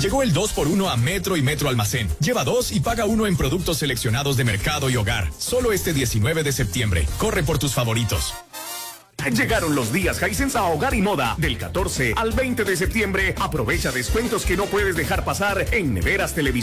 Llegó el 2x1 a Metro y Metro Almacén. Lleva 2 y paga 1 en productos seleccionados de mercado y hogar. Solo este 19 de septiembre. Corre por tus favoritos. Llegaron los días Hisense a Hogar y Moda. Del 14 al 20 de septiembre, aprovecha descuentos que no puedes dejar pasar en neveras, televisores